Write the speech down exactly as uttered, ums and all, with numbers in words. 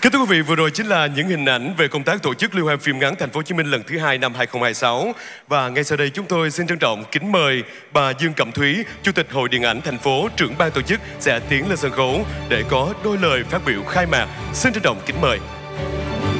Kính thưa quý vị, vừa rồi chính là những hình ảnh về công tác tổ chức liên hoan phim ngắn Thành phố Hồ Chí Minh lần thứ hai năm hai không hai sáu. Và ngay sau đây chúng tôi xin trân trọng kính mời bà Dương Cẩm Thúy, Chủ tịch Hội Điện ảnh thành phố, trưởng ban tổ chức sẽ tiến lên sân khấu để có đôi lời phát biểu khai mạc. Xin trân trọng kính mời.